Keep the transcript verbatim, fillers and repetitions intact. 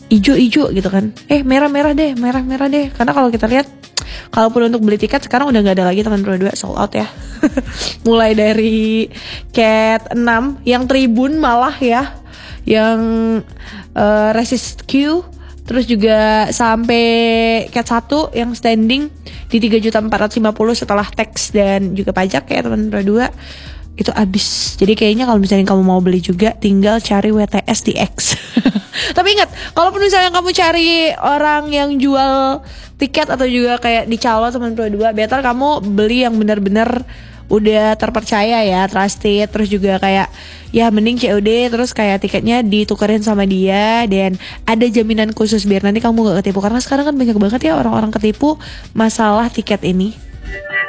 ijo-ijo gitu kan. Eh merah-merah deh, merah-merah deh. Karena kalau kita lihat, kalaupun untuk beli tiket sekarang udah gak ada lagi teman Pro dua, sold out ya. Mulai dari cat enam yang tribun malah ya, yang uh, resist queue, terus juga sampai cat satu yang standing di tiga juta empat ratus lima puluh setelah tax dan juga pajak ya teman Pro dua. Itu abis. Jadi kayaknya kalau misalnya kamu mau beli juga, tinggal cari W T S di X. Tapi ingat, kalaupun misalnya kamu cari orang yang jual tiket atau juga kayak di calo teman Pro dua, better kamu beli yang benar-benar udah terpercaya ya, trusted. Terus juga kayak ya mending C O D, terus kayak tiketnya ditukerin sama dia, dan ada jaminan khusus biar nanti kamu gak ketipu. Karena sekarang kan banyak banget ya orang-orang ketipu masalah tiket ini.